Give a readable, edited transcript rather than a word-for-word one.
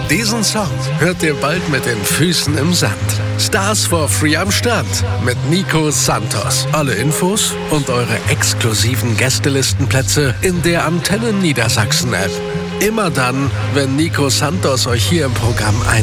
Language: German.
Diesen Song hört ihr bald mit den Füßen im Sand. Stars for Free am Start mit Nico Santos. Alle Infos und eure exklusiven Gästelistenplätze in der Antenne Niedersachsen-App. Immer dann, wenn Nico Santos euch hier im Programm